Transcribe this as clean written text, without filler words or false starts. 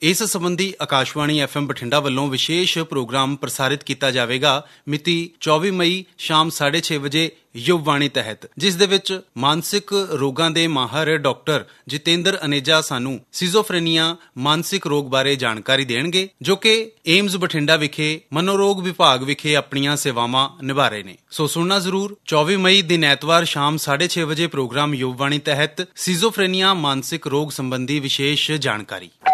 ਇਸ ਸੰਬੰਧੀ ਆਕਾਸ਼ਵਾਣੀ FM ਬਠਿੰਡਾ ਵੱਲੋਂ ਵਿਸ਼ੇਸ਼ ਪ੍ਰੋਗਰਾਮ ਪ੍ਰਸਾਰਿਤ ਕੀਤਾ ਜਾਵੇਗਾ ਮਿਤੀ 24 ਮਈ ਸ਼ਾਮ 6:30 ਵਜੇ ਯੁਵਵਾਣੀ ਤਹਿਤ, ਜਿਸ ਦੇ ਵਿੱਚ ਮਾਨਸਿਕ ਰੋਗਾਂ ਦੇ ਮਾਹਰ ਡਾਕਟਰ ਜਤਿੰਦਰ ਅਨੇਜਾ ਸਾਨੂੰ ਸਿਜ਼ੋਫਰੇਨੀਆ ਮਾਨਸਿਕ ਰੋਗ ਬਾਰੇ ਜਾਣਕਾਰੀ ਦੇਣਗੇ, ਜੋ ਕਿ ਏਮਜ਼ ਬਠਿੰਡਾ ਵਿਖੇ ਮਨੋਰੋਗ ਵਿਭਾਗ ਵਿਖੇ ਆਪਣੀਆਂ ਸੇਵਾਵਾਂ ਨਿਭਾ ਰਹੇ ਨੇ। ਸੋ ਸੁਣਨਾ ਜ਼ਰੂਰ। 24 ਮਈ ਦਿਨ ਐਤਵਾਰ ਸ਼ਾਮ 6:30 ਵਜੇ ਪ੍ਰੋਗਰਾਮ ਯੁਵਵਾਣੀ ਤਹਿਤ ਸਿਜ਼ੋਫਰੇਨੀਆ ਮਾਨਸਿਕ ਰੋਗ ਸੰਬੰਧੀ ਵਿਸ਼ੇਸ਼ ਜਾਣਕਾਰੀ।